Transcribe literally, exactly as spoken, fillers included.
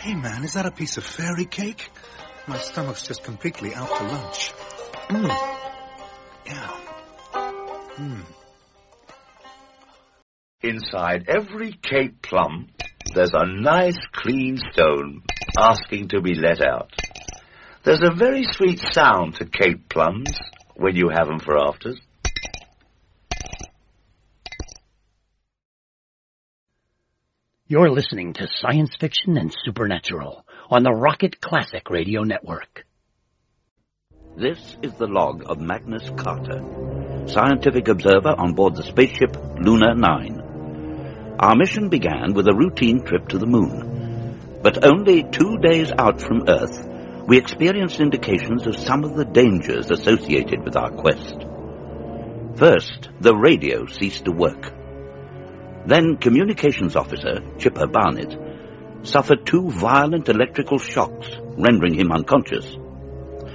Hey, man, is that a piece of fairy cake? My stomach's just completely out to lunch. Mmm. Yeah. Mmm. Inside every Cape plum, there's a nice clean stone asking to be let out. There's a very sweet sound to Cape plums when you have them for afters. You're listening to Science Fiction and Supernatural on the Rocket Classic Radio Network. This is the log of Magnus Carter, scientific observer on board the spaceship Luna nine. Our mission began with a routine trip to the moon. But only two days out from Earth, we experienced indications of some of the dangers associated with our quest. First, the radio ceased to work. Then communications officer, Chipper Barnett, suffered two violent electrical shocks, rendering him unconscious.